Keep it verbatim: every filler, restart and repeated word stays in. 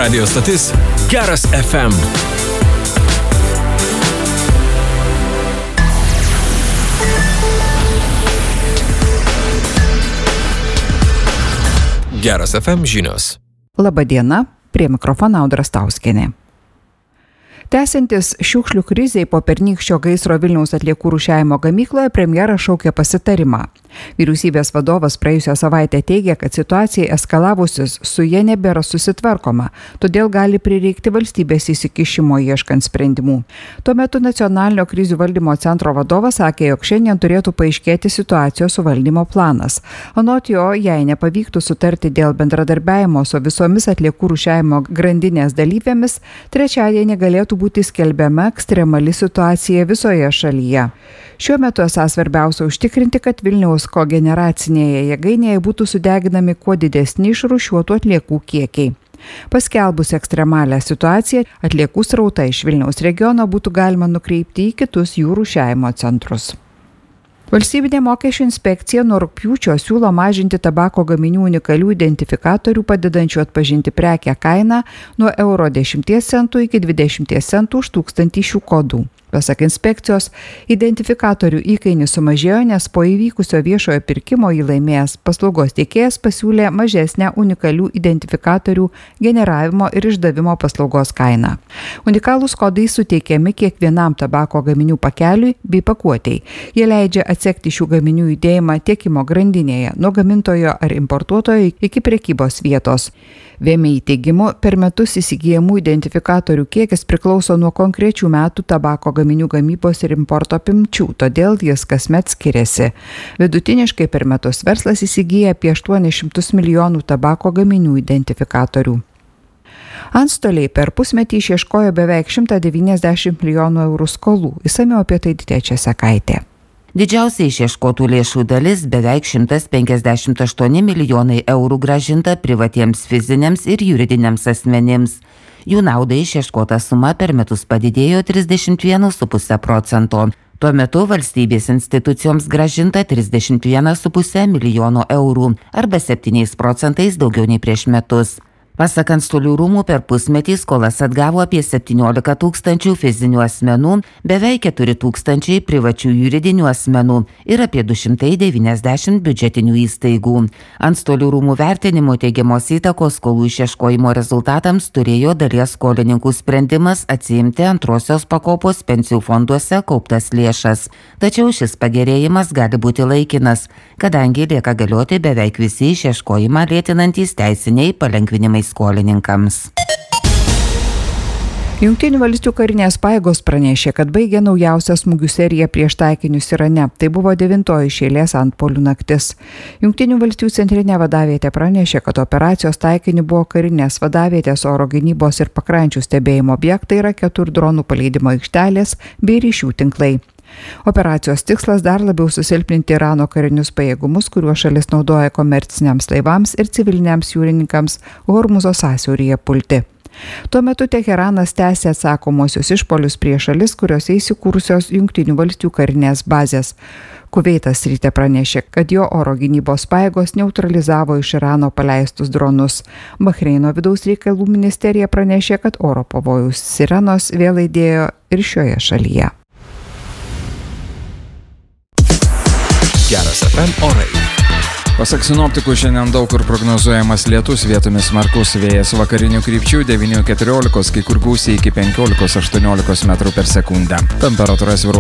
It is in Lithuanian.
Radio stotis Geras F M. Geras F M žinios. Labadiena, prie mikrofono Audra Stauskienė. Tęsiantis šiukšlių krizei po pernykščio gaisro Vilniaus atliekų rūšiavimo gamykloje, premjeras šaukė pasitarimą. Vyriausybės vadovas praėjusią savaitę teigė, kad situacijai eskalavusis su jie nebėra susitvarkoma, todėl gali prireikti valstybės įsikišimo ieškant sprendimų. Tuo metu Nacionalinio krizių valdymo centro vadovas sakė, jog šiandien turėtų paaiškėti situacijos suvaldymo planas. Anot jo, jei nepavyktų sutarti dėl bendradarbiavimo su visomis atliekų rūšiavimo grandinės dalyvėmis, trečiadienį galėtų būti skelbiama ekstremali situacija visoje šalyje. Šiuo metu esą svarbiausia užtikrinti, kad Vilniaus kogeneracinėje jėgainėje būtų sudeginami kuo didesni išrūšiuotų atliekų kiekiai. Paskelbus ekstremalią situaciją, atliekų srautą iš Vilniaus regiono būtų galima nukreipti į kitus jų rūšiavimo centrus. Valstybinė mokesčių inspekcija nuo rugpjūčio siūlo mažinti tabako gaminių unikalių identifikatorių padedančių atpažinti prekę kainą nuo euro dešimties centų iki dvidešimties centų už tūkstantį šių kodų. Pasak inspekcijos, identifikatorių įkainis sumažėjo, nes po įvykusio viešojo pirkimo jį laimėjęs paslaugos teikėjas pasiūlė mažesnę unikalių identifikatorių generavimo ir išdavimo paslaugos kainą. Unikalūs kodai suteikiami kiekvienam tabako gaminių pakeliui bei pakuotei. Jie leidžia atsekti šių gaminių judėjimą tiekimo grandinėje nuo gamintojo ar importuotojo iki prekybos vietos. V M I teigimu, per metus įsigijamų identifikatorių kiekis priklauso nuo konkrečių metų tabako gaminių gamybos ir importo apimčių, todėl jis kasmet skiriasi. Vidutiniškai per metus verslas įsigyja apie aštuonis šimtus milijonų tabako gaminių identifikatorių. Antstoliai per pusmetį išieškojo beveik šimtą devyniasdešimt milijonų eurų skolų. Išsamiau apie tai Ditė Česakaitė. Didžiausia išieškotų lėšų dalis beveik šimtas penkiasdešimt aštuoni milijonai eurų grąžinta privatiems fiziniams ir juridiniams asmenims. Jų naudai išieškota suma per metus padidėjo trisdešimt vienas su puse procento. Tuo metu valstybės institucijoms grąžinta trisdešimt vienas su puse milijono eurų arba septyniais procentais daugiau nei prieš metus. Pasak Antstolių rūmų, per pusmetį skolas atgavo apie septyniolika tūkstančių fizinių asmenų, beveik keturi tūkstančiai privačių juridinių asmenų ir apie du šimtai devyniasdešimt biudžetinių įstaigų. Antstolių rūmų vertinimo teigiamos įtakos skolų išieškojimo rezultatams turėjo dalies skolininkų sprendimas atsiimti antrosios pakopos pensijų fonduose kauptas lėšas. Tačiau šis pagerėjimas gali būti laikinas, kadangi lieka galioti beveik visi išieškojimą lėtinantys teisiniai palengvinimai skolininkams. Jungtinių valstijų karinės pajėgos pranešė, kad baigė naujausią smūgių seriją prieš taikinius Irane. Tai buvo devintoji iš eilės antpuolių naktis. Jungtinių valstijų centrinė vadavietė pranešė, kad operacijos taikiniu buvo karinės vadavietės, oro gynybos ir pakrančių stebėjimo objektai, raketų ir dronų paleidimo aikštelės bei ryšių tinklai. Operacijos tikslas dar labiau susilpninti Irano karinius pajėgumus, kuriuos šalis naudoja komerciniams laivams ir civiliniams jūrininkams Hormuzo sąsiauryje pulti. Tuo metu Teheranas tęsė atsakomosius išpolius prieš šalis, kuriuose įsikūrusios Jungtinių valstijų karinės bazės. Kuveitas ryte pranešė, kad jo oro gynybos pajėgos neutralizavo iš Irano paleistus dronus. Bahreino vidaus reikalų ministerija pranešė, kad oro pavojaus sirenos vėl aidėjo ir šioje šalyje. Geras F M orai. Pasak sinoptikų, šiandien daug kur prognozuojamas lietus, vietomis smarkus vėjas vakarinių krypčių devyni keturiolikos, kai kur gūsiai iki penkiolikos aštuoniolikos metrų per sekundę. Temperatūra svyruos